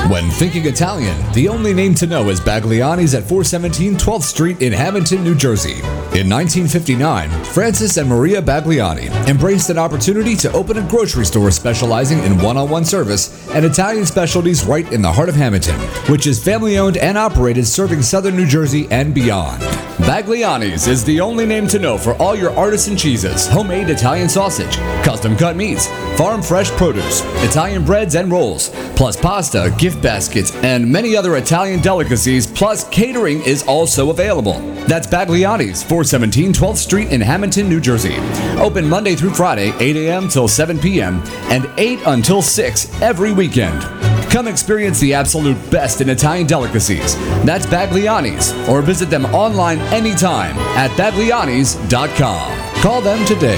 When thinking Italian, the only name to know is Bagliani's at 417 12th Street in Hamilton, New Jersey. In 1959, Francis and Maria Bagliani embraced an opportunity to open a grocery store specializing in one-on-one service and Italian specialties right in the heart of Hamilton, which is family-owned and operated, serving southern New Jersey and beyond. Bagliani's is the only name to know for all your artisan cheeses, homemade Italian sausage, custom-cut meats, farm-fresh produce, Italian breads and rolls, plus pasta, gift baskets, and many other Italian delicacies, plus catering is also available. That's Bagliani's, 417 12th Street in Hamilton, New Jersey. Open Monday through Friday, 8 a.m. till 7 p.m. and 8 until 6 every weekend. Come experience the absolute best in Italian delicacies. That's Bagliani's, or visit them online anytime at baglianis.com. Call them today,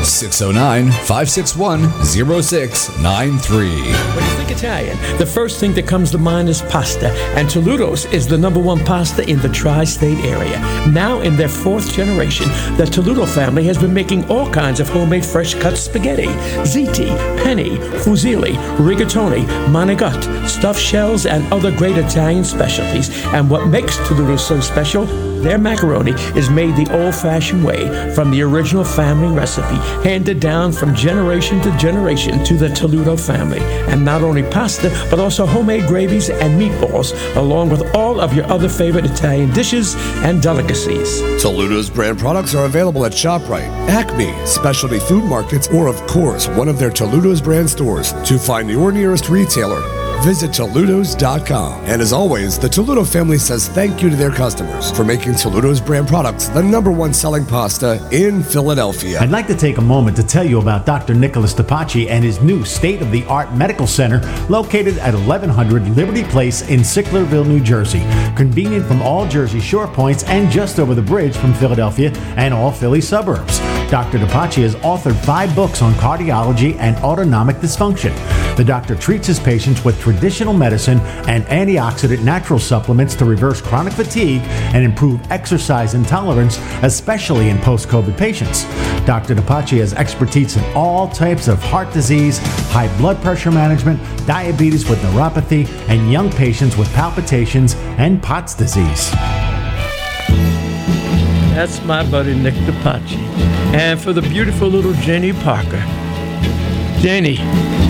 609-561-0693. When you think Italian, the first thing that comes to mind is pasta, and Toludo's is the #1 pasta in the tri-state area. Now in their 4th generation, the Toludo family has been making all kinds of homemade fresh-cut spaghetti, ziti, penne, fusilli, rigatoni, manigot, stuffed shells, and other great Italian specialties. And what makes Toludo so special? Their macaroni is made the old-fashioned way, from the original family recipe, handed down from generation to generation to the Toludo family. And not only pasta, but also homemade gravies and meatballs, along with all of your other favorite Italian dishes and delicacies. Toludo's brand products are available at ShopRite, Acme, specialty food markets, or of course, one of their Toludo's brand stores. To find your nearest retailer, visit Toludos.com. And as always, the Toludo family says thank you to their customers for making Toludo's brand products the #1 selling pasta in Philadelphia. I'd like to take a moment to tell you about Dr. Nicholas DePaci and his new state-of-the-art medical center located at 1100 Liberty Place in Sicklerville, New Jersey. Convenient from all Jersey shore points and just over the bridge from Philadelphia and all Philly suburbs. Dr. DePaci has authored 5 books on cardiology and autonomic dysfunction. The doctor treats his patients with traditional medicine and antioxidant natural supplements to reverse chronic fatigue and improve exercise intolerance, especially in post-COVID patients. Dr. DePaci has expertise in all types of heart disease, high blood pressure management, diabetes with neuropathy, and young patients with palpitations and POTS disease. That's my buddy Nick DePaci. And for the beautiful little Jenny Parker. Jenny,